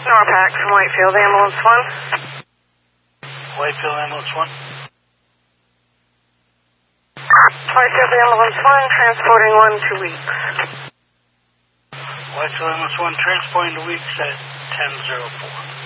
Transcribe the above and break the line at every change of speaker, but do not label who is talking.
Norpac from Whitefield, Ambulance 1.
Whitefield Ambulance 1.
Whitefield Ambulance 1, transporting 1 to Weeks.
Whitefield Ambulance 1, transporting to Weeks at 10:04.